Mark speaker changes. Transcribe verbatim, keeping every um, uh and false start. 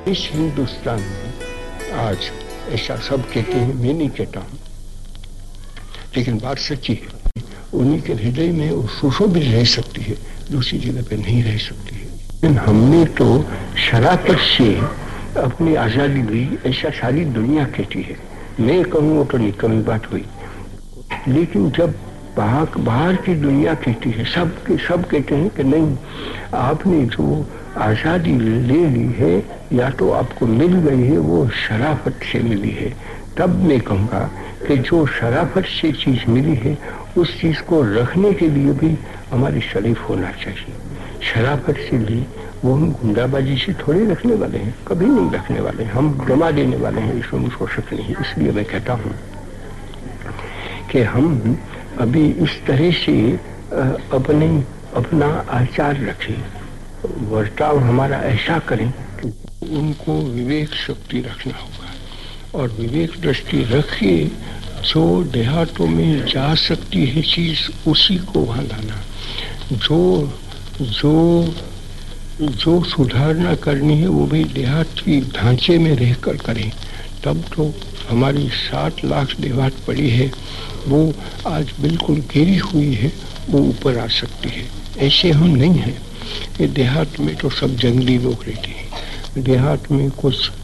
Speaker 1: इस हिंदुस्तान में आज ऐसा सब कहते हैं, मैं नहीं कहता हूं, लेकिन बात सच्ची है। उन्हीं के हृदय में वो सुशोभित रह सकती है, दूसरी जगह पे नहीं रह सकती है। लेकिन हमने तो शराफत से अपनी आजादी ली, ऐसा सारी दुनिया कहती है। मैं कहूँ तो निकम्मी बात हुई, लेकिन जब बाहर की दुनिया कहती है, सब के सब कहते हैं कि नहीं, आपने जो आजादी ले ली है या तो आपको मिल गई है, वो शराफत से मिली है। तब मैं कहूँगा कि जो शराफत से चीज मिली है उस चीज को रखने के लिए भी हमारे शरीफ होना चाहिए। शराफत से ली वो हम गुंडाबाजी से थोड़े रखने वाले हैं, कभी नहीं रखने वाले, हम गमा देने वाले हैं, इसमें मुझको शक नहीं। इसलिए मैं कहता हूँ कि हम अभी इस तरह से अपने अपना आचार रखें, वर्ताव हमारा ऐसा करें कि उनको विवेक शक्ति रखना होगा। और विवेक दृष्टि रखिए, जो देहातों में जा सकती है चीज उसी को वहां लाना। जो जो जो सुधारना करनी है वो भी देहात की ढांचे में रहकर करें। तब तो हमारी सात लाख देहात पड़ी है, वो आज बिल्कुल गिरी हुई है, वो ऊपर आ सकती है। ऐसे हम नहीं हैं। ये देहात में तो सब जंगली लोग रहते हैं, देहात में कुछ